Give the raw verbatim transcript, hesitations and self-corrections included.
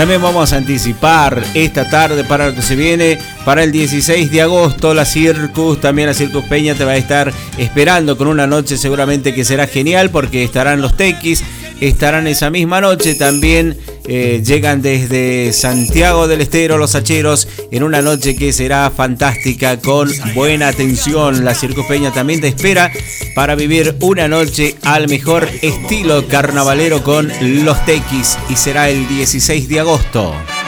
También vamos a anticipar esta tarde para lo que se viene para el dieciséis de agosto. La Circus, también la Circus Peña te va a estar esperando con una noche seguramente que será genial, porque estarán los Tequis, estarán esa misma noche. También eh, llegan desde Santiago del Estero los Hacheros en una noche que será fantástica con buena atención. La Circus Peña también te espera para vivir una noche al mejor estilo carnavalero con los Tequis, y será el dieciséis de agosto.